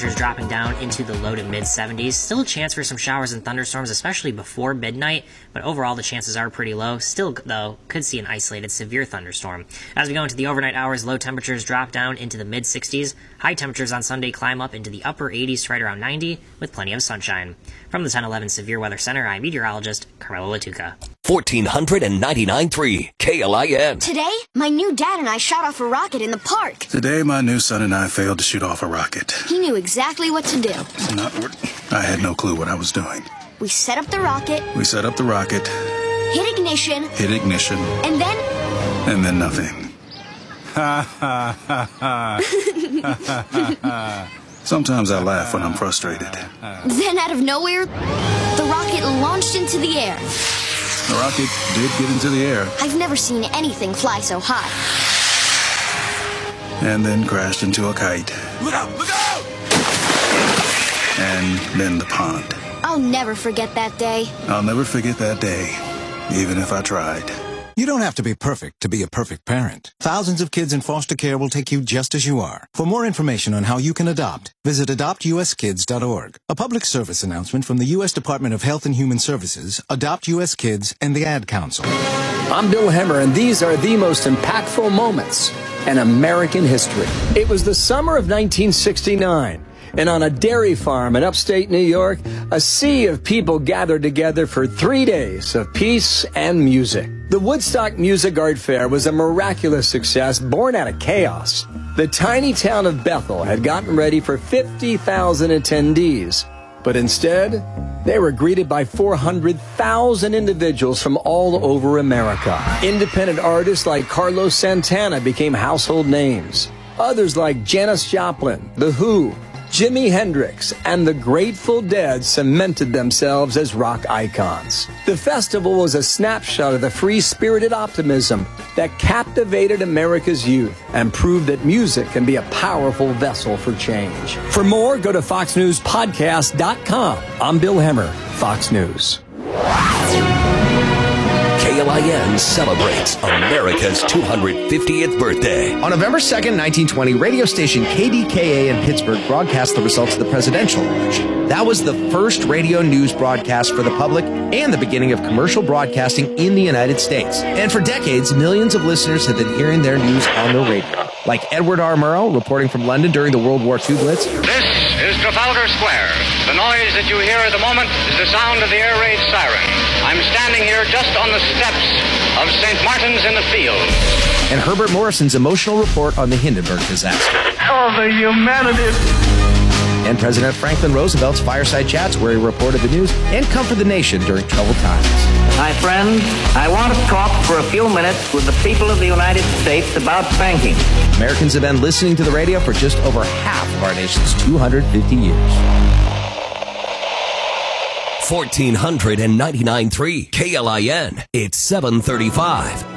temperatures dropping down into the low to mid-70s. Still a chance for some showers and thunderstorms, especially before midnight, but overall the chances are pretty low. Still, though, could see an isolated severe thunderstorm. As we go into the overnight hours, low temperatures drop down into the mid-60s. High temperatures on Sunday climb up into the upper 80s to right around 90, with plenty of sunshine. From the 1011 Severe Weather Center, I'm meteorologist Carmelo Latuca. 1499.3 KLIN. Today, my new dad and I shot off a rocket in the park. Today, my new son and I failed to shoot off a rocket. He knew exactly what to do. I had no clue what I was doing. We set up the rocket. Hit ignition. And then nothing. Ha ha ha ha. Sometimes I laugh when I'm frustrated. Then out of nowhere, the rocket launched into the air. The rocket did get into the air. I've never seen anything fly so high. And then crashed into a kite. Look out! Look out! And then the pond. I'll never forget that day. I'll never forget that day, even if I tried. You don't have to be perfect to be a perfect parent. Thousands of kids in foster care will take you just as you are. For more information on how you can adopt, visit adoptuskids.org. A public service announcement from the U.S. Department of Health and Human Services, Adopt U.S. Kids, and the Ad Council. I'm Bill Hemmer, and these are the most impactful moments in American history. It was the summer of 1969. And on a dairy farm in upstate New York, a sea of people gathered together for 3 days of peace and music. The Woodstock Music Art Fair was a miraculous success born out of chaos. The tiny town of Bethel had gotten ready for 50,000 attendees. But instead, they were greeted by 400,000 individuals from all over America. Independent artists like Carlos Santana became household names. Others like Janis Joplin, The Who, Jimi Hendrix, and the Grateful Dead cemented themselves as rock icons. The festival was a snapshot of the free-spirited optimism that captivated America's youth and proved that music can be a powerful vessel for change. For more, go to FoxNewsPodcast.com. I'm Bill Hemmer, Fox News. KLIN celebrates America's 250th birthday. On November 2nd, 1920, radio station KDKA in Pittsburgh broadcast the results of the presidential election. That was the first radio news broadcast for the public and the beginning of commercial broadcasting in the United States. And for decades, millions of listeners have been hearing their news on the radio. Like Edward R. Murrow, reporting from London during the World War II Blitz. This is Trafalgar Square. The noise that you hear at the moment is the sound of the air raid siren. I'm standing here just on the steps of St. Martin's in the Fields. And Herbert Morrison's emotional report on the Hindenburg disaster. Oh, the humanity. And President Franklin Roosevelt's fireside chats where he reported the news and comforted the nation during troubled times. My friend, I want to talk for a few minutes with the people of the United States about banking. Americans have been listening to the radio for just over half of our nation's 250 years. 1499.3 KLIN. It's 735.